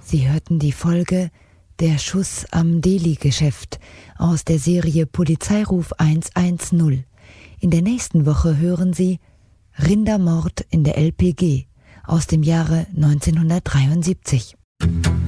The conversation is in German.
Sie hörten die Folge Der Schuss am Deli-Geschäft aus der Serie Polizeiruf 110. In der nächsten Woche hören Sie Rindermord in der LPG aus dem Jahre 1973.